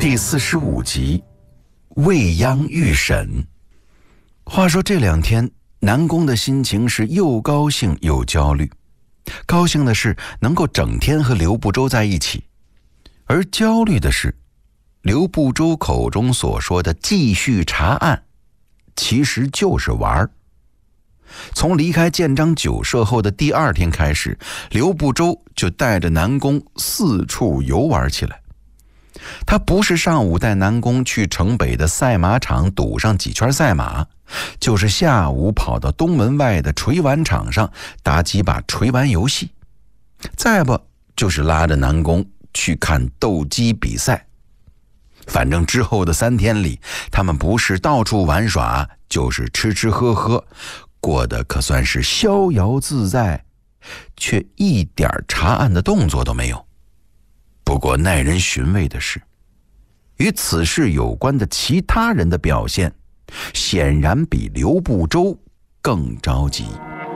第45集，未央预审。话说这2天，南宫的心情是又高兴又焦虑。高兴的是能够整天和刘不周在一起，而焦虑的是刘不周口中所说的继续查案，其实就是玩。从离开建章酒社后的第2天开始，刘不周就带着南宫四处游玩起来。他不是上午带南宫去城北的赛马场赌上几圈赛马，就是下午跑到东门外的锤丸场上打几把锤丸游戏，再不就是拉着南宫去看斗鸡比赛。反正之后的3天里，他们不是到处玩耍，就是吃吃喝喝，过得可算是逍遥自在，却一点查案的动作都没有。不过耐人寻味的是，与此事有关的其他人的表现显然比刘不周更着急。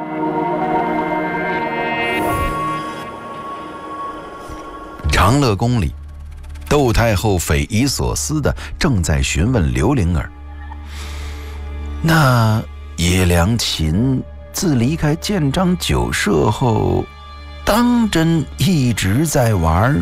长乐宫里，窦太后匪夷所思的正在询问刘灵儿，那叶良禽自离开建章酒社后，当真一直在玩？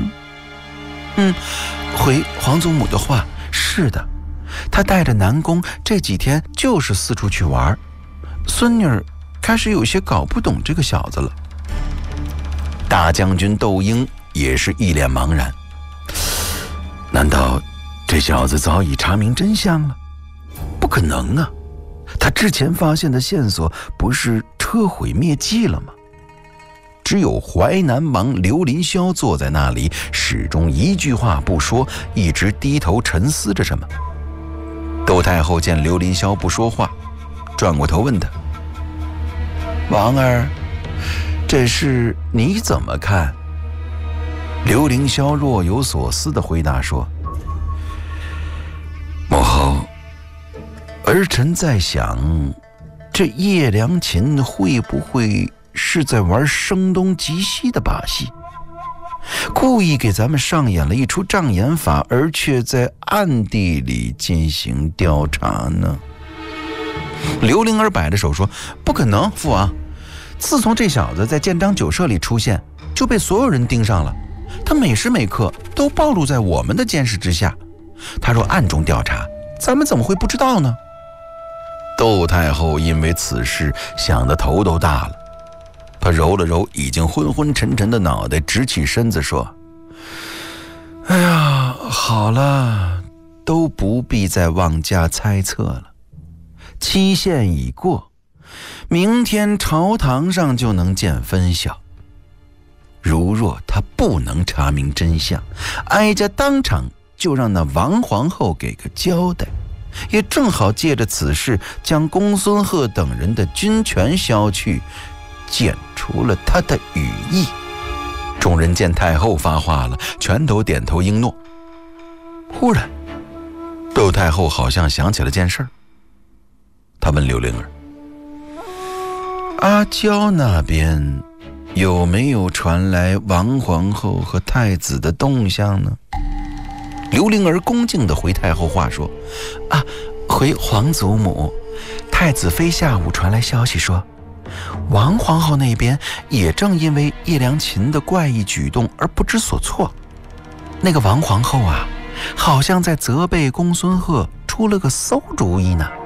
回皇祖母的话，是的，他带着南宫这几天就是四处去玩。孙女儿开始有些搞不懂这个小子了。大将军窦婴也是一脸茫然，难道这小子早已查明真相了？不可能啊，他之前发现的线索不是车毁灭迹了吗？只有淮南王刘林霄坐在那里，始终一句话不说，一直低头沉思着什么。窦太后见刘林霄不说话，转过头问他：王儿，这事你怎么看？刘凌霄若有所思地回答说：母后，儿臣在想，这叶良禽会不会是在玩声东击西的把戏，故意给咱们上演了一出障眼法，而却在暗地里进行调查呢？刘灵儿摆着手说：不可能，父王，自从这小子在建章酒社里出现，就被所有人盯上了，他每时每刻都暴露在我们的监视之下，他若暗中调查，咱们怎么会不知道呢？窦太后因为此事想得头都大了，他揉了揉已经昏昏沉沉的脑袋，直起身子说：哎呀，好了，都不必再妄加猜测了，期限已过，明天朝堂上就能见分晓。如若他不能查明真相，哀家当场就让那王皇后给个交代，也正好借着此事将公孙贺等人的军权削去，剪除了他的羽翼。众人见太后发话了，全都点头应诺。忽然窦太后好像想起了件事儿，她问刘灵儿：阿娇那边有没有传来王皇后和太子的动向呢？刘灵儿恭敬地回太后话说：回皇祖母，太子妃下午传来消息说，王皇后那边也正因为叶良禽的怪异举动而不知所措。那个王皇后啊，好像在责备公孙贺出了个馊主意呢。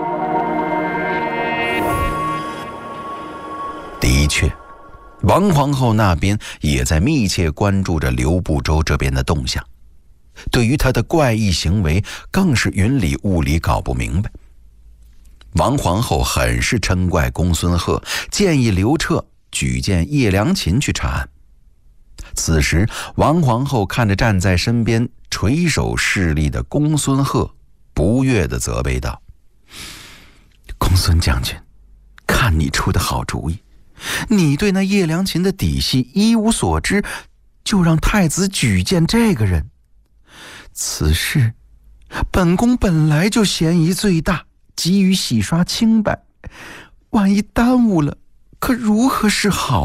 的确，王皇后那边也在密切关注着刘不周这边的动向，对于他的怪异行为更是云里雾里搞不明白。王皇后很是嗔怪公孙贺，建议刘彻举荐叶良禽去查案。此时王皇后看着站在身边垂手侍立的公孙贺，不悦地责备道：公孙将军，看你出的好主意，你对那叶良禽的底细一无所知，就让太子举荐这个人，此事本宫本来就嫌疑最大，急于洗刷清白，万一耽误了，可如何是好？